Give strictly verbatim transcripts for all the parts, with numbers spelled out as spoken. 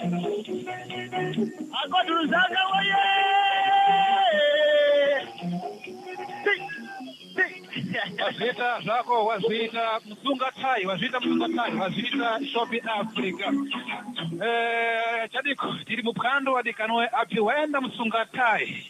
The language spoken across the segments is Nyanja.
Akoduruzanga waye. Wazita zako wazita msunga tai, wazita msunga tai, wazita shopi Africa. Eh, chadiko tiri mukando wadikanoe api wenda msunga tai.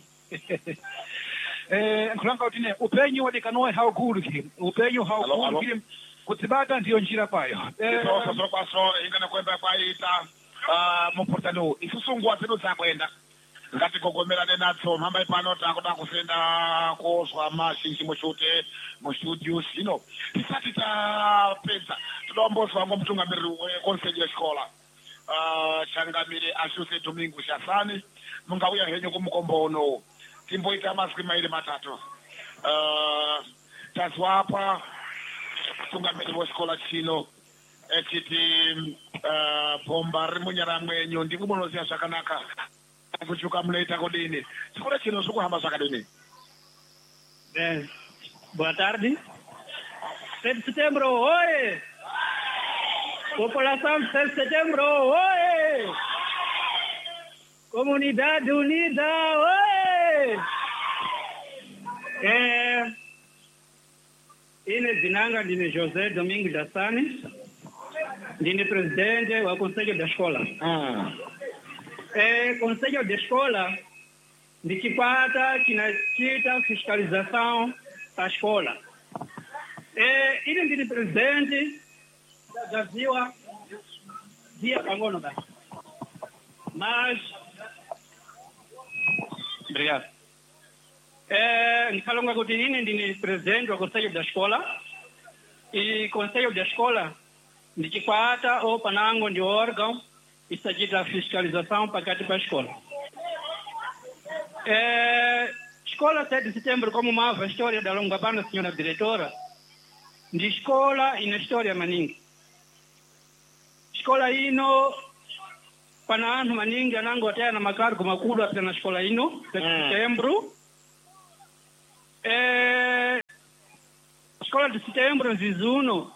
Eh, nkulanga utine upenyu wadikanoe hauguluki, upenyu hauguluki. Kutibata ndiyo njira payo. Eh, so so kwa so ingana kwenda kwa ita ah muportalo isusungwa zino zakwenda. Ngati kogomera nenatso mhamba ipano takuda kufenda kozwa mashinji mushute mustudio sino tisati ta pesa tudombozwa ngo mtungamiri konseje escola ah changamire ashuse Domingo Shasani mungauya henyo kumukombono timboita maswi maili matatu ah tazwapa mtungamiri wescola chino etiti ah bomba rimunyara mwenyo ndikubonosia zvakanaka kuchuka mleita kodini chikora chino zvokuhamba zvakadini. Eh, boa tarde. sete de setembro, oi! População de sete de setembro, oi! Comunidade unida, oi! É, ine zinanga ndine José Domingo Shasani, ndine presidente do Conselho da Escola. Ah. É, Conselho de Escola de Chipata, que necessita fiscalização da escola. É, ele é presidente da Ziwa, Zia Pangonoga. Mas, obrigado. É, me falam que ele é presidente do Conselho da Escola, e Conselho da Escola de Chipata, ou Panango de órgão, isso aqui da fiscalização para cada para a escola. É, escola sete de setembro, como uma história da longa banda, senhora diretora, de escola e na história maningi. Escola ino, para ano maningi, anango até na macargo makuru até na escola ino, sete de setembro. É, escola de setembro, Zizuno,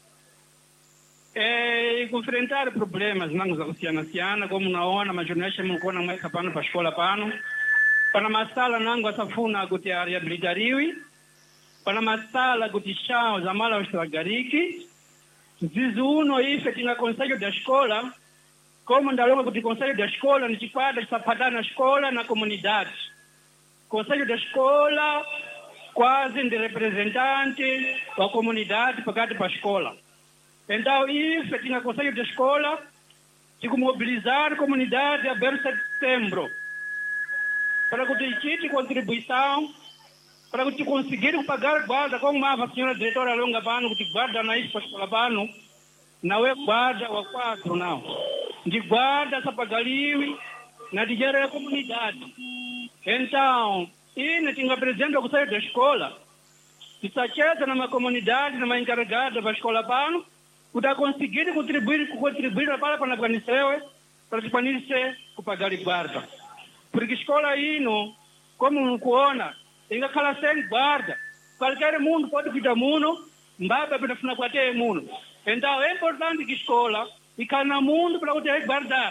é enfrentar problemas não zakusiana-siana como naona majonesha mukona mweka pano pa escola pano pana masala nangu asafuna kuti reabilitariwi pana masala kuti chao za mala usiwagariki zizu uno ife tinga conselho da escola como ndalonga kuti conselho da escola ni chikwada chisapatana escola na comunidade. Conselho da escola quase de representante da comunidade pakati pa escola. Então, isso tinha conselho de escola de mobilizar a comunidade a ver sete de setembro para que te contribuição, para que conseguir pagar guarda, como a senhora diretora longa pano, que guarda na isso para pano, não é guarda o quatro, não. De guarda essa pagaliwi na dinheiro da comunidade. Então, e não tinha presidente do conselho da escola, que está quieta numa comunidade, numa encarregada da escola pano, para conseguir contribuir, contribuir para para a para que panisse o pagar de guarda. Porque a escola aí, não, como não coona, tem que falar sem guarda. Qualquer mundo pode vir do mundo, mbaba para fazer qualquer mundo. Então é importante que a escola e cada mundo para poder guardar.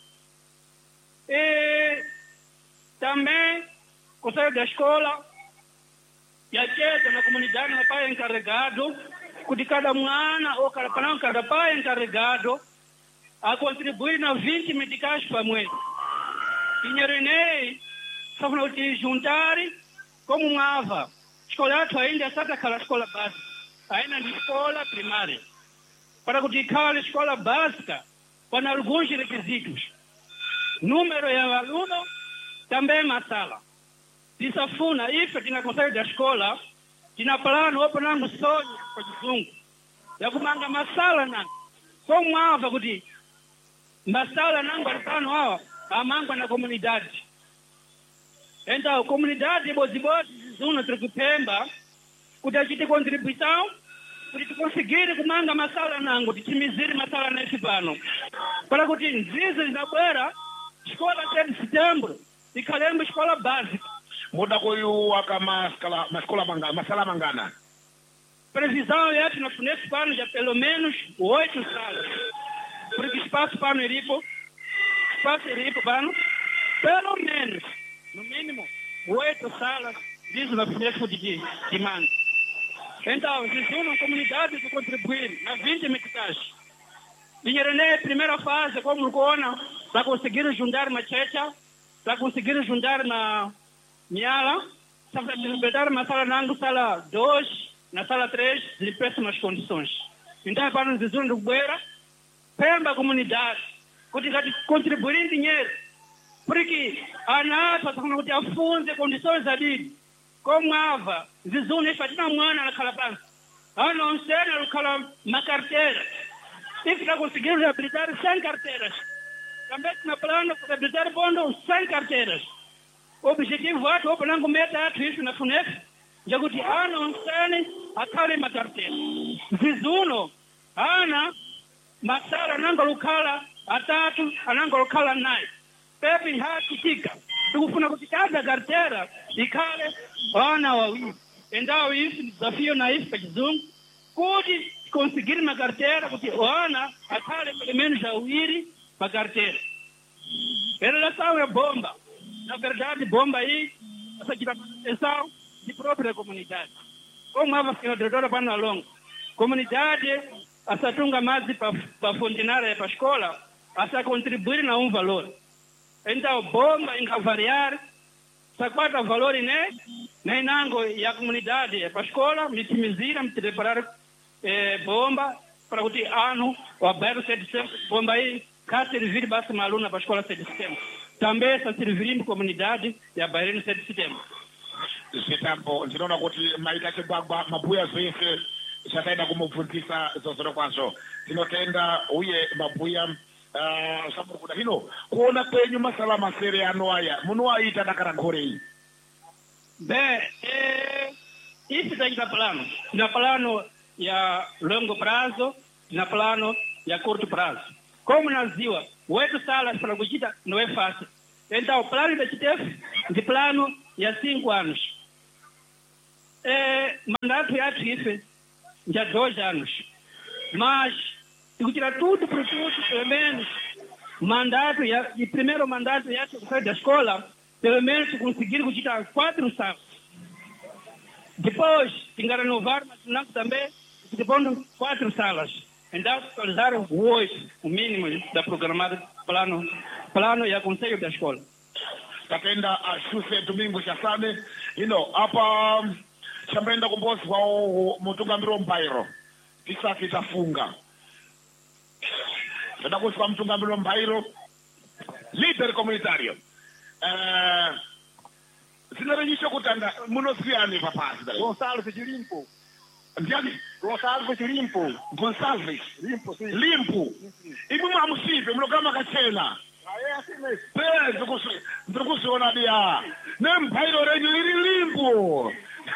E também o conselho da escola e a quieta na comunidade, na pai encarregado, de cada mwana ou cada panão, cada pai encarregado a contribuir na vinte medicais para mwezi. Dinheiro nem só para te juntar como uma ava. Escola tu ainda está aquela escola básica, ainda na escola primária. Para que aquela escola básica, com alguns requisitos. Número de aluno, também uma sala. Desafuna, isso que na conselho da escola, tinha plano ou plano sonho para o zungo. Já comanda masala não. Como uma ava que masala não guardando a a manga na comunidade. Então a comunidade de Boziboti zona Tricupemba, kuda chite contribuição, para conseguir comanda masala não, de timizir masala nesse plano. Para que nzizi na beira, escola sete de setembro, e calemba escola básica. Muda kuyu aka maskala maskola mangana masala mangana. Previsão é que nós nesse plano já pelo menos oito salas. Porque espaço para o Eripo, espaço ilipo pano, pelo menos, no mínimo, oito salas diz na primeira de demanda. Então, existe uma comunidade que contribuir na vinte meticais. Dinheiro é a primeira fase, como Lucona, para conseguir juntar uma checha, para conseguir juntar uma miala, para completar uma sala na sala dois, na sala três, de péssimas condições. Então, para nos dizer do Beira, pemba a comunidade, contribuir em dinheiro, porque a NASA não tem fundos e condições ali, como a Ava, Zizuna e Fatina Mwana na Calabranca, a não ser uma carteira, e que está conseguindo reabilitar cem carteiras. Também na plano para reabilitar bondo cem carteiras. O objetivo é que o Panango meta isso na FUNEF, já que a não ser a cara uma carteira. Zizuna, Ana, Masara Nangolukala, Atatu, Anangolukala Nai. Pepe hakitika. Tukufuna kutikaza carteira e kale wana wawili. Endao isso desafio na isso kizungu. Kudi conseguir uma carteira porque wana akale pelo menos wawili pa carteira. Relação é bomba. Na verdade, bomba aí essa questão de própria comunidade. Como a senhora Pana Longo, comunidade essa tunga mais para funcionária para a escola, essa contribuir na um valor. Então, bomba em variar, se quatro valor né, nem nango e a comunidade para a escola, me timizira, me preparar eh, bomba para o ano, o aberto sete de setembro, bomba aí, cá servir basta uma aluna para a escola sete de setembro. Também está servindo comunidade e a Bairro sete de setembro. Sitambo, ndinoona kuti maita chigwagwa mabuya zvese zvakaenda kumubvunzisa zozoro kwazvo. Tinotenda uye mabuya uh, samurikuda hino kuona kwenyu masala masere ano aya munoaita dakara ngorei. Bem, eh, isso tem na plano. Na plano ya longo prazo, na plano ya curto prazo. Como nas ziwa, oito salas para Gujita não é fácil. Então, o plano da T T F, de plano, há cinco anos. É, mandato já tive, já dois anos. Mas, se eu tirar tudo por tudo, pelo menos, mandato, já, de primeiro mandato já sair da escola, pelo menos se conseguir tirar quatro salas. Depois, tem que renovar, mas não também, depois quatro salas. Então, atualizaram oito, o mínimo da programada plano, plano e aconselho da escola. Tatenda ashuse Domingo Chasane, ino apa chambrenda kumboswa o mutungamiro mbairo. Kisa kitafunga. Tenda kuswa mutungamiro mbairo. Líder comunitário. Eh, sinarenyesha kutanga munosiani papasi. Gonçalves de Limpo. Ndiani? Gonçalves de Limpo. Gonçalves. Limpo, sim. Limpo. Ibu mamusipe mlogama kachela. Ah, é assim mesmo. Pé, ndikusiona dia. Nemphairo renyu iri limpo.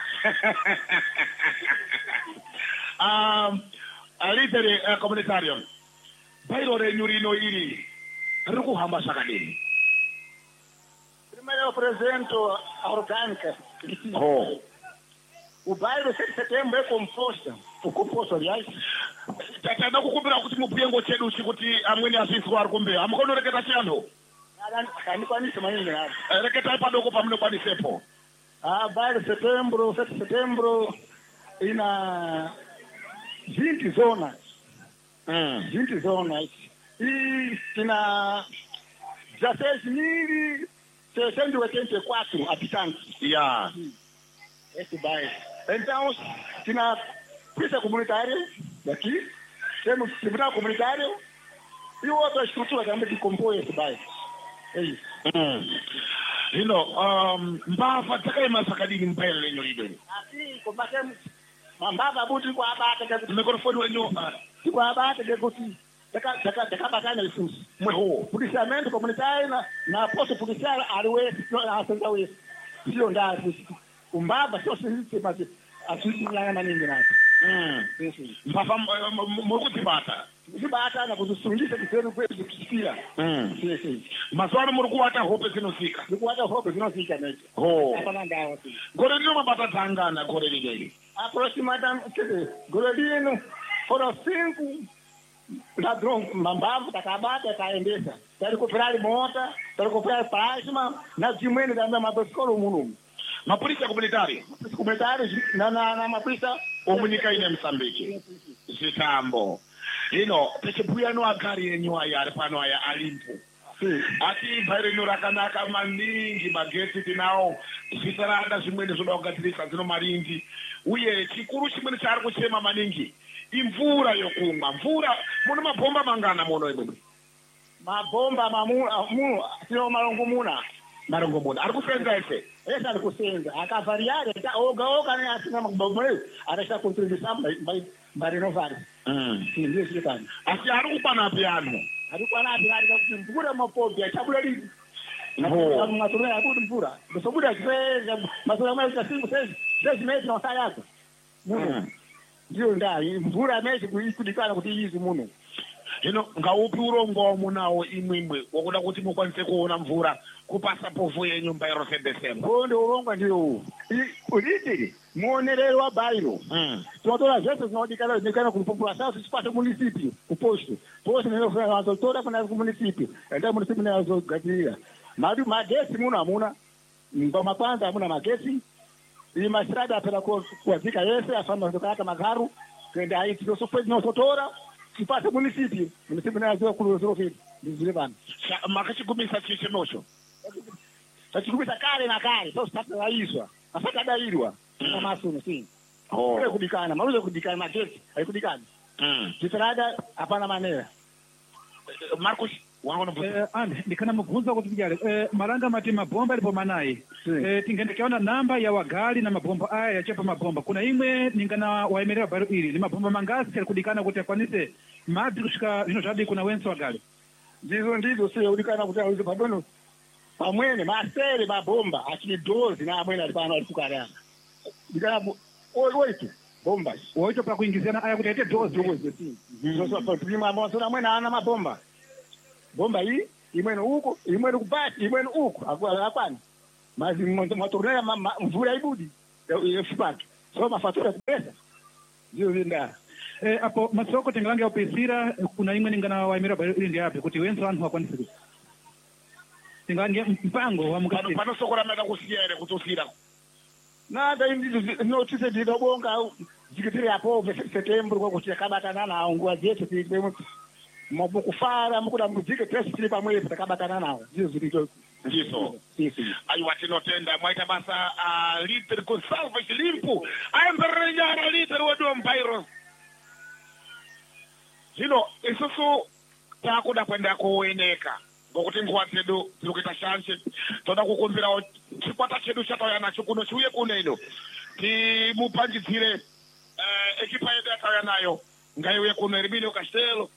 Um, líder uh, comunitário. Phairo renyu rino iri. Rikuhamba sakadini. Primeiro eu apresento a orgânica. Oh. O bairro sete de setembro é composto, o composto, aliás. Tatenda kukumbira kuti mupengo chedu chikuti amweni azvinzwa ari kumbe amukonoreketa chiyano Handikwanisi maningi nabo. reketai padoko pamunokwanisepo. Ah, bairro setembro, sete de setembro ina vinte zonas. Mm. vinte zonas. E ina dezesseis mil seiscentos e oitenta e quatro habitantes. Yeah. Esse bairro. Então, tinha polícia comunitária daqui, temos tribunal comunitário e outra estrutura também que compõe esse bairro. É isso. Mm. Ino, um, mbava dzakaema sakadini mphairo renyu lidoni. Assim, combatemos mambava buti kwa abata kazi. Mikrofoni wenyu Kwa abata kazi. Daka daka daka batana lifunsi. mweho. Policiamento comunitário na na posto policial aliwezi na asanga wezi. Sio ndazi. Umbaba sio sisi mas asisi nyana ningi nazo. Mm. Sim. Mbava muri kudzibata. Zibata na kuzisungisa kisero kwetu kusikia. Mm. Sim, sim. Mazuva muri kuwata hope dzinosvika. Nikuwata hope zinosvika necho. Oh. Hapana ndawa tu. Gore rino mabata dzangana gore rineri. Aproximadamente, gore lino foram cinco ladrão mambavu takabata kaendesa talikuperali mota talikuperali plasma na jimweni da maboscolo muno Mapolisa comunitária. comunitários na na na mapolisa Omunyika ine Msambiki. Zitambo. Ino techibuya no agari yenyu aya ari pano aya alimpo. Ati bhaire rakanaka maningi mageti tinawo zvitaranda zvimweni zvoda kugadzirisa dzino maringi uye chikuru chimweni chaari kuchema maningi imvura yokumwa mvura muno mabhomba mangana muno imwe mabhomba mamu sio marongomuna marongomuna ari kusenza ese ese ari kusenza akavhariare oga oga ne asina mabhomba arasha contribution mbari novari mm ndio zvikani asi ari kupana piano ari kwana ari ari kuti mvura mapopi achabuda lini na masomo ya kuti mvura ndosobuda zvese masomo ya kuti sesi sesi mezi no sayako muno ndio ndai mvura mezi kudikana kuti izi muno hino ngaupi urongo munawo imwimwe wokuda kuti mukwanise kuona mvura kupasa povu yenyu mbairo December ndio urongwa ndio uditiri muonerero wa bairo mm tunatora zvese zvinodikana zvinodikana kupopula sasa sipate municipio kuposto posto neno funa vazotora kuna municipio enda municipio nazo gadzira madu magesi muno amuna ngoma kwanza amuna magesi ili masrada apera kuazika yese afamba kutokata magaru kwenda haiti tosofe nosotora sipate municipio municipio nazo kulozoro fiti ndizire bana makachigumisa chiche mosho tachigumisa kale na kale so sipate raiswa afata dairwa na masuno si oh kule kudikana maruze kudikana magesi haikudikana mm chitarada hapana manera Marcos Eh, ande ndikana mubvunza kuti tijale eh, maranga mati mabhomba alipo manayi eh, tingendekeona namba ya wagali na mabhomba aya yachepa mabhomba kuna imwe ningana waemerera baro ili ni mabhomba mangasi alikudikana kuti akwanise madzi kusvika zvino zvadi kuna wenso wagali ndizo ndizo sio udikana kuti auze padono pamwene masere mabhomba achidozi na amwene alipano alifukara ndikana oito bomba oito pa kuingiziana aya kuti aite dozi dozi si ndizo pa prima mwanzo na amwene ana mabomba bomba hii imwene uko imwene kubati imwene uko akwani mazi matornea mvura ibudi yefipaki so mafatura pesa ndio vinda eh apo masoko tengalange opesira kuna imwe ningana waimira bali ili ndi yapi kuti wenso vanhu wakwanise kuti tingange mpango wa mukati pano soko rameda kusiere kutosira nada indizo notice ndinobonga zikitiri hapo September kwa kuti akabatana na nguwa zetu tipemo mukufara mukuda muzike pesa tili pamwe takabatana nawo ndio zilito ndiso sisi aiwa tinotenda mwaita basa uh, liter kusalva chilimpu ayemberera liter wedo mbairo zvino isusu takuda kwenda kuoneka ngokuti nguwa dzedu dzirikuita shanje toda kukumbira chikwata chedu chatauya nacho kuno chiuye kuno ino timupangidzire uh, ekipa yedu yatauya nayo ngaiuye kuno Herminio Castelo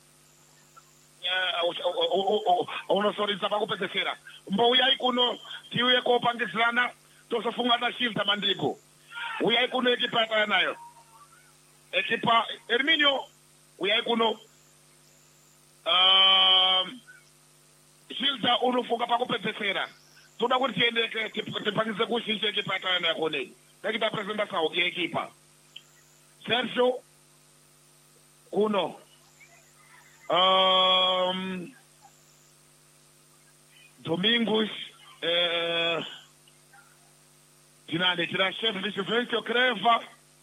unosoridza pakupedzesera mbouyai kuno tiuye kopangidzirana tosofungana shifta mandiko uyai kuno ekipa yatauya nayo ekipa Herminio uyai kuno um, shifta unofunga pakupedzesera toda kuti tiendeke tipangise kushinja ekipa yatauya nayo konei nekita presenta sawo yeekipa Sergio kuno Um, Domingos, eh, tina tina chef de Juvencio Creva,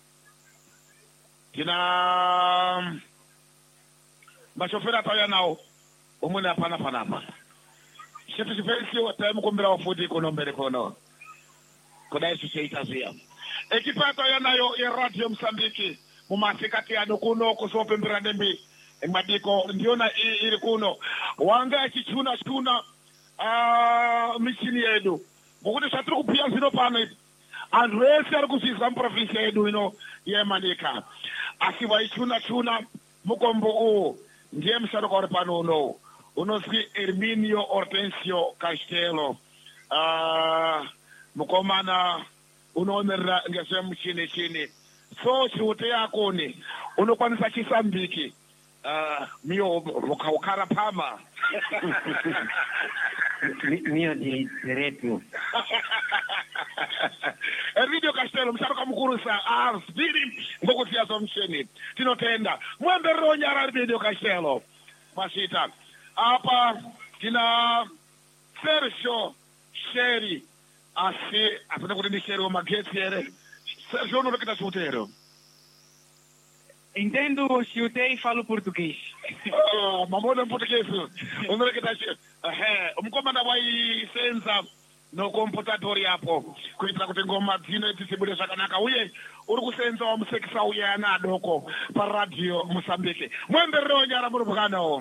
tina machofera tauya nawo umwe apana panapa. Chef de Juvencio atamu kumbira wafundi kuno mbele kono. Kudai chicheita zia. Ekipa tauya nayo ya Radio Msambiki mumasikati ya kuno kusopembera dembi. Madiko ndiona ili kuno wanga chichuna chuna ah michini yedu ngokuti shatiri kupia zino pano antu ese ari kusisa muprovinsi yedu ino yemadika asi vaichuna chuna mukombo uwu ndiye musharuka uri pano uno unozwi Herminio Hortensio Castelo ah mukomana unomerera ngezvemuchini chini so chiute yakoni unokwanisa chisambiki Uh, mio ukara pama mio di direto Herminio Castelo Kashelo msharuka mkuru sa asbiri ngoku siyaso mcheni tinotenda mwembe ronyara video Kashelo Mashita apa tina Sergio Sheri asi apenda kuti ndi Sheri wa mageti ere Sergio não kita chutero Entendo chutei e falo português. Oh, mamona em português. Onde que tá? Eh, umkomanda wa isenza no computador yapo. Kuitira kuti ngoma dzino tisibule zvakanaka uye uri kusenza wa musekisa uye ana adoko pa radio Mozambique. Mwembe ronyara muri bukana o.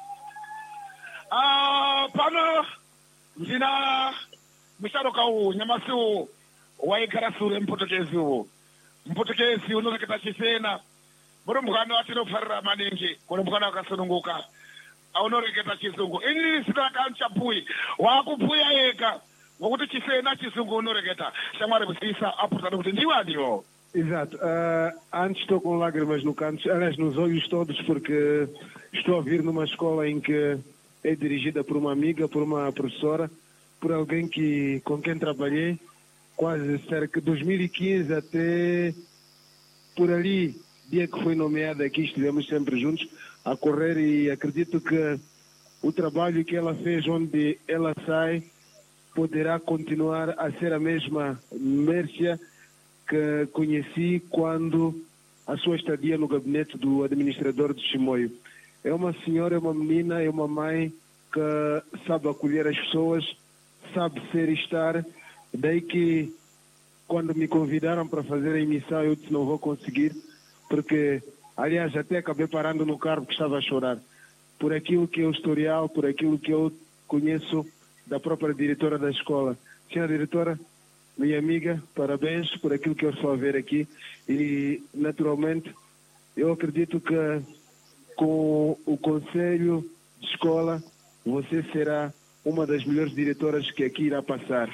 Ah, pano ndina musharoka u nyamasiu waigara sure mportuguese u. Mportuguese unoreketa chisena. Murumbwana watinofarira maningi murumbwana wakasununguka aunoreketa chizungu ini sina kanchapui wakupuya yega ngokuti chisena chizungu unoreketa shamwari busisa apurtano kuti ndiwadiwo. Exato. Uh, antes estou com lágrimas no canto, aliás, nos olhos todos, porque estou a vir numa escola em que é dirigida por uma amiga, por uma professora, por alguém que, com quem trabalhei quase cerca de dois mil e quinze até por ali, dia que foi nomeada aqui, estivemos sempre juntos a correr e acredito que o trabalho que ela fez onde ela sai poderá continuar a ser a mesma Mércia que conheci quando a sua estadia no gabinete do administrador de Chimoio. É uma senhora, é uma menina, é uma mãe que sabe acolher as pessoas, sabe ser e estar. Daí que quando me convidaram para fazer a emissão eu disse não vou conseguir, porque aliás até acabei parando no carro porque estava a chorar. Por aquilo que é o historial, por aquilo que eu conheço da própria diretora da escola. Senhora diretora, minha amiga, parabéns por aquilo que eu estou a ver aqui e, naturalmente, eu acredito que com o Conselho de Escola você será uma das melhores diretoras que aqui irá passar.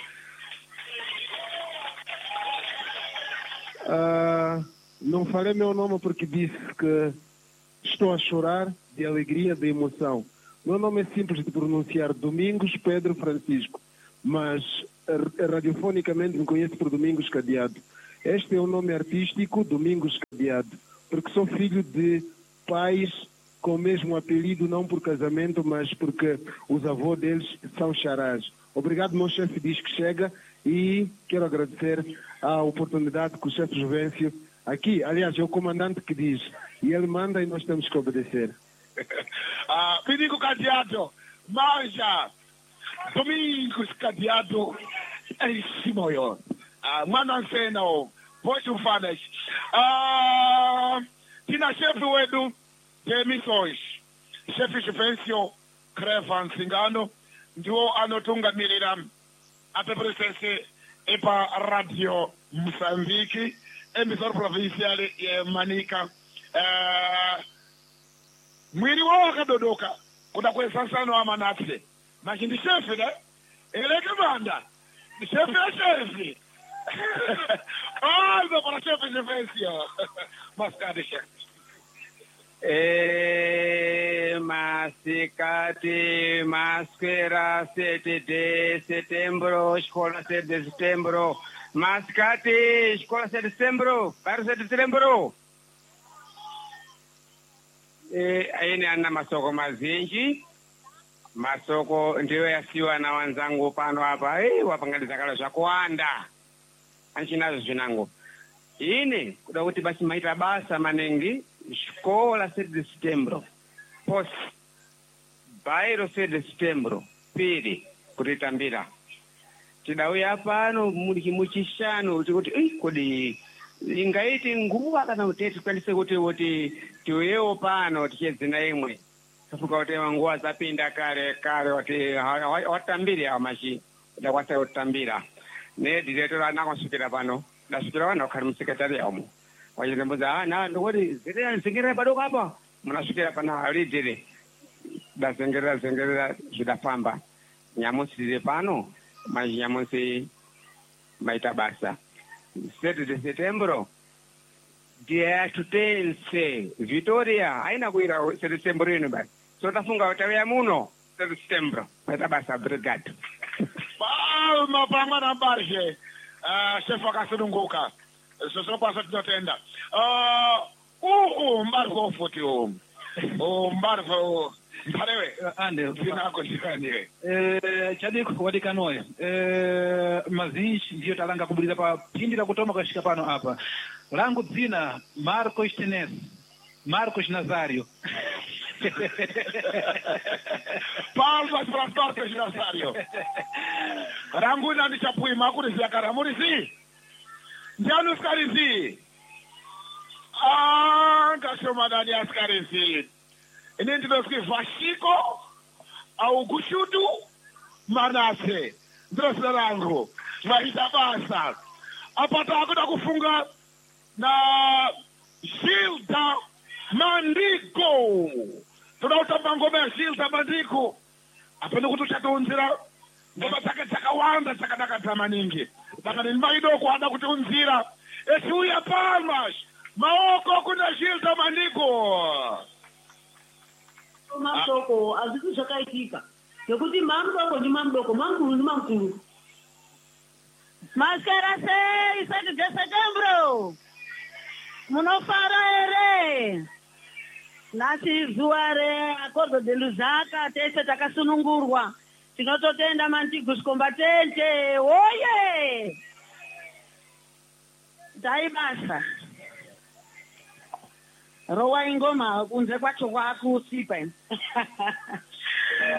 Ah, não falei meu nome porque disse que estou a chorar de alegria, de emoção. Meu nome é simples de pronunciar, Domingos Pedro Francisco, mas radiofonicamente me conheço por Domingos Cadeado. Este é o nome artístico, Domingos Cadeado, porque sou filho de pais com o mesmo apelido, não por casamento, mas porque os avós deles são charás. Obrigado, meu chefe diz que chega e quero agradecer a oportunidade que o chefe Juvencio aqui, aliás, é o comandante que diz, e ele manda e nós temos que obedecer. Ah, Domingos Cadeado, manja, Domingos Cadeado, é esse maior. Ah, mwana nsena o, voice fanas. Ah, tina chefe wedu de emissões, chefe Juvencio Creva Nsingano, ndio anotungamirira apepresese epa radio Mozambique, emissora provincial ya Manica. Uh, mwili wao wakadodoka kuda kwesa sana wa manatse mas ndi chefe ne eleke banda ndi chefe ya chefe algo para chefe Juvencio mascade chefe Eh, Masicate, Masquera, sete de setembro, escola sete de setembro. Mascate, escola sete de setembro, para sete de setembro. Eh, aine ana masoko mazinji. Masoko ndiyo yasiwa na wanzangu pano hapa. Eh, wapangaliza kala za kuanda. Anchinazo zinango. Ine, kuda kuti basi maita basa manengi. Escola sete de setembro, pos, bairro sete de setembro, piri, kuritambira. Tidauya pano muliki muchishano kuti eh kodi ingaiti nguwa kana uteti kwandise kuti kuti tiwewo pano tichedzina imwe. Safuka kuti nguwa zapinda kare kare kuti watambiri amachi ndakwasa kutambira. Ne director anakusukira pano, ndasukira wana ukari musekretari yamo. Wajiremboza ah na ndori zile zingire bado hapa mnashukia pana halidire da zingire zingire zidafamba nyamusi zile pano maji nyamusi maita basa sete de setembro dia tutense Vitoria haina kuira sete de setembro ino basi so tafunga watawe muno sete de setembro maita basa brigade palma palma na barge ah chef akasununguka sosopasa tinotenda uku mbariko futi u mbariko mpharewe ande zinako ndikaniwe eh chadiko wadikanoe eh mazinji ndiyo talanga kubulira pa phindi la kutoma kashika pano apa langu dzina Marcos Tenes Marcos Nazario palmas para Marcos Nazario rangu ina ndichapwima kuri ziyakara muri zi njani uskari zi ah nkashoma ndani askari zi ine ndinoski Vashiko au Gushudu Manase ndrosina rangu vaita basa apata akuda kufunga na Gilda Mandiko tunautamba ngoma ya Gilda Mandiko apende kuti uchatiunzira ngoma dzake dzakawanda dzakadakadza maningi saka ndimvaidoko ada kutiunzira esiuya palmas maoko kuna Gilda Mandiko mamdoko azvitu zvakaitika nekuti mamdoko ndi mamdoko mamkulu ndi mamkulu maskara sei sete de setembro munofara ere nasi zuva reacordo de Lusaka tese takasunungurwa tinototenda mantigos combatente oye taibasa rowa ingoma kunze kwacho kwakusipa